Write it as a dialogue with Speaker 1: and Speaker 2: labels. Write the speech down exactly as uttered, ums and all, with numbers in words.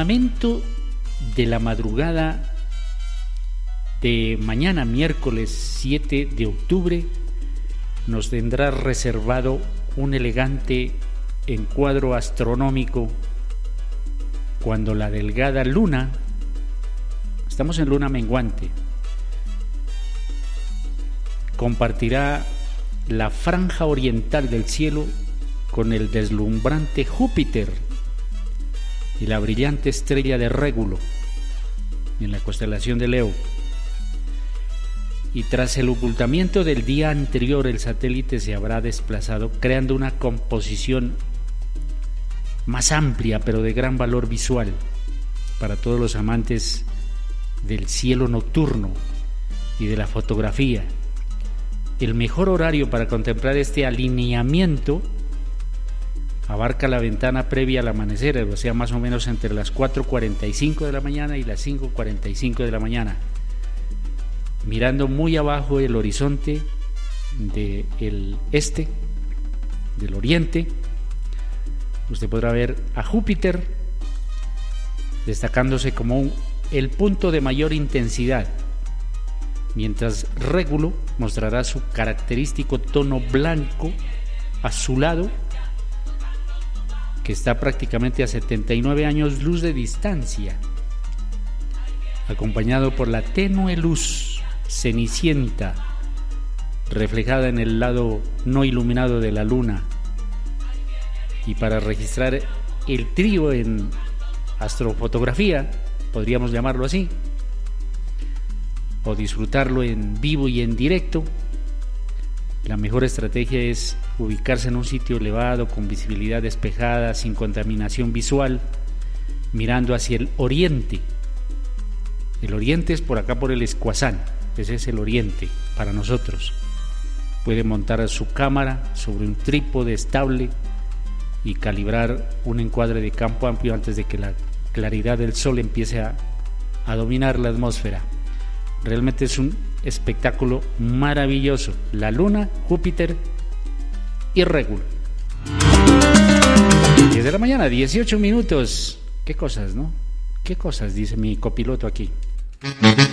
Speaker 1: firmamento de la madrugada de mañana, miércoles siete de octubre, nos tendrá reservado un elegante encuadro astronómico cuando la delgada luna, estamos en luna menguante, compartirá la franja oriental del cielo con el deslumbrante Júpiter y la brillante estrella de Régulo en la constelación de Leo. Y tras el ocultamiento del día anterior, el satélite se habrá desplazado, creando una composición más amplia, pero de gran valor visual para todos los amantes del cielo nocturno y de la fotografía. El mejor horario para contemplar este alineamiento abarca la ventana previa al amanecer, o sea, más o menos entre las cuatro cuarenta y cinco de la mañana y las cinco cuarenta y cinco de la mañana, mirando muy abajo el horizonte del este, del oriente. Usted podrá ver a Júpiter destacándose como un, el punto de mayor intensidad, mientras Régulo mostrará su característico tono blanco azulado, que está prácticamente a setenta y nueve años luz de distancia, acompañado por la tenue luz cenicienta reflejada en el lado no iluminado de la luna. Y para registrar el trío en astrofotografía, podríamos llamarlo así, o disfrutarlo en vivo y en directo, la mejor estrategia es ubicarse en un sitio elevado, con visibilidad despejada, sin contaminación visual, mirando hacia el oriente. El oriente es por acá, por el Escuazán, ese es el oriente para nosotros. Puede montar su cámara sobre un trípode estable y calibrar un encuadre de campo amplio antes de que la claridad del sol empiece a, a dominar la atmósfera. Realmente es un espectáculo maravilloso. La luna, Júpiter y Régulo. diez de la mañana, dieciocho minutos. Qué cosas, ¿no? Qué cosas, dice mi copiloto aquí.